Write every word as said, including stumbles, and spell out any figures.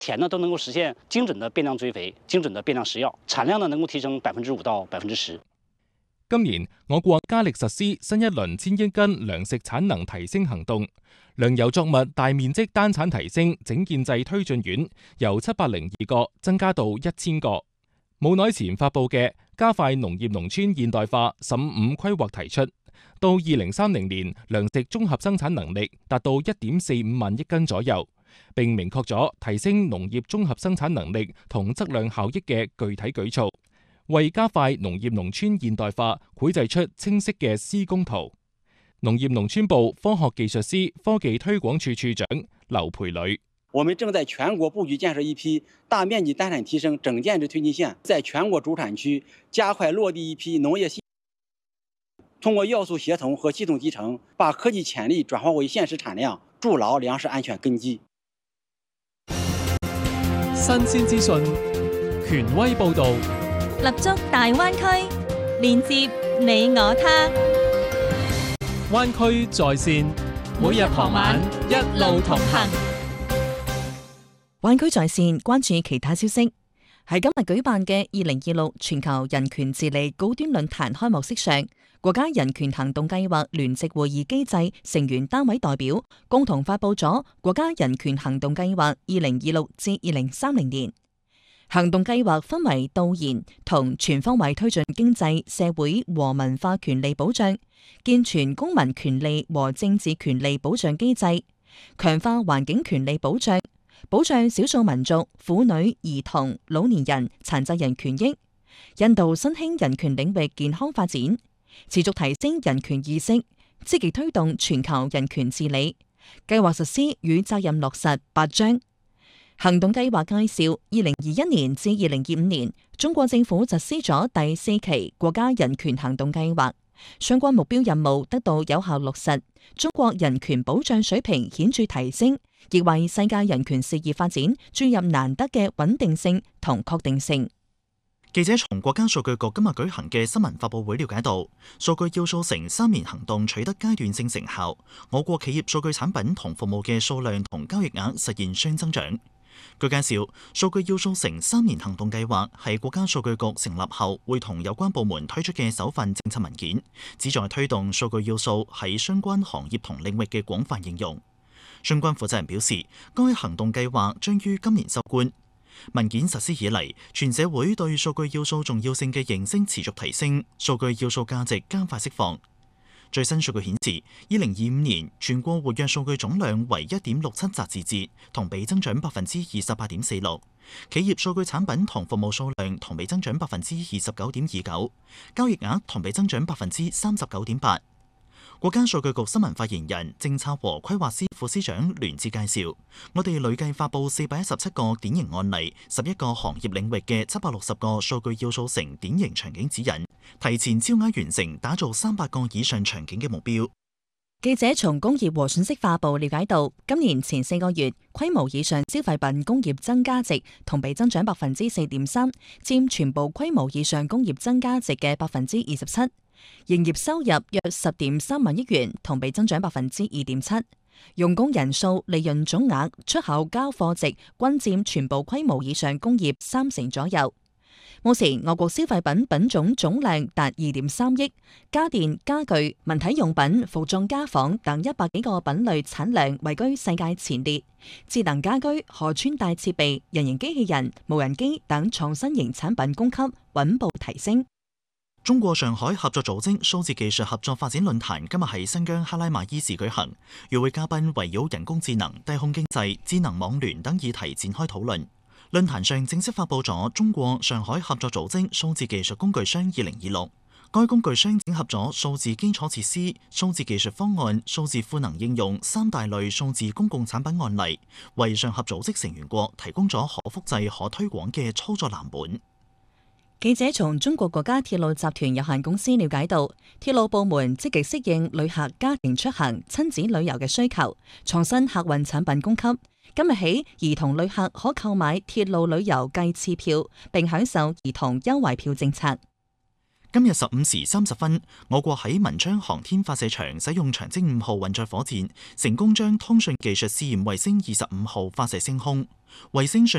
田呢都能夠實現精準的變量追肥、精準的變量食藥，產量呢能夠提升百分之五到百分之十。 今年我國加力實施新一輪千億斤糧食產能提升行動，糧油作物大面積單產提升整建制推進縣由七百零二個增加到一千個。冇耐前發布嘅加快農業農村現代化十五規劃提出，到二零三零年糧食綜合生產能力達到一點四五萬億斤左右，並明確咗提升農業綜合生產能力同質量效益嘅具體舉措。為加快農業農村現代化繪製出清晰嘅施工圖。農業農村部科學技術司科技推廣處處長劉培磊： 我們正在全國布局建設一批大面積單產提升整建制推進線，在全國主產區加快落地一批農業系，通過要素協同和系統集成，把科技潛力轉化為現實產量，築牢糧食安全根基。 新鮮資訊，權威報導。 立足大灣區，連接你我他。 灣區在線，每日傍晚一路同行。 灣區在線關注其他消息。喺今日舉辦嘅二零二六全球人權治理高端論壇開幕式上，國家人權行動計劃聯席會議機制成員單位代表共同發佈咗國家人權行動計劃二零二六至二零三零年。行動計劃分為導言同全方位推進經濟、社會和文化權利保障，健全公民權利和政治權利保障機制，強化環境權利保障，保障少數民族、婦女、兒童、老年人、殘疾人權益，引導新興人權領域健康發展，持續提升人權意識，積極推動全球人權治理。計劃實施與責任落實八章。行動計劃介紹，二零二一年至二零二五年，中國政府實施咗第四期國家人權行動計劃，相關目標任務得到有效落實，中國人權保障水平顯著提升，亦為世界人權事業發展注入難得嘅穩定性同確定性。 記者從國家數據局今日舉行嘅新聞發佈會了解到，數據要素城三年行動取得階段性成效，我國企業數據產品同服務嘅數量同交易額實現雙增長。據介紹，數據要素城三年行動計劃係國家數據局成立後會同有關部門推出嘅首份政策文件，旨在推動數據要素喺相關行業同領域嘅廣泛應用。相關負責人表示，該行動計劃將於今年收官。文件實施以嚟，全社會對數據要素重要性嘅認識持續提升，數據要素價值加快釋放。最新數據顯示，二零二五年全國活躍數據總量為一點六七億字節，同比增長百分之二十八點四六。企業數據產品同服務數量同比增長百分之二十九點二九，交易額同比增長百分之三十九點八。國家數據局新聞發言人、政策和規劃司副司長聯致介紹，我哋累計發布四百一十七個典型案例，十一個行業領域嘅七百六十個數據要素城典型場景指引，提前超額完成打造三百個以上場景嘅目標。 記者從工業和信息化部了解到，今年前四個月規模以上消費品工業增加值同比增長百分之四點三，佔全部規模以上工業增加值嘅百分之二十七。營業收入約十點三萬億元，同比增長百分之二點七。用工人數、利潤總額、出口交貨值均佔全部規模以上工業三成左右。目前我國消費品品種總量達二點三億，家電、家具、文體用品、服裝家紡等一百幾個品類產量位居世界前列。智能家居、可穿戴設備、人形機器人、無人機等創新型產品供給穩步提升。 中國上海合作組織數字技術合作發展論壇今日喺新疆哈拉馬依市舉行，與會嘉賓圍繞人工智能、低空經濟、智能網聯等議題展開討論。論壇上正式發布咗中國上海合作組織數字技術工具箱二零二六，該工具箱整合咗數字基礎設施、數字技術方案、數字賦能應用三大類數字公共產品案例，為上合組織成員國提供咗可複製、可推廣嘅操作藍本。 記者從中國國家鐵路集團有限公司了解到，鐵路部門積極適應旅客家庭出行、親子旅遊嘅需求，創新客運產品供給。今日起，兒童旅客可購買鐵路旅遊計次票，並享受兒童優惠票政策。 今日十五時三十分，我國喺文昌航天發射場使用長征五號運載火箭，成功將通訊技術試驗衛星二十五號發射升空。 衛星信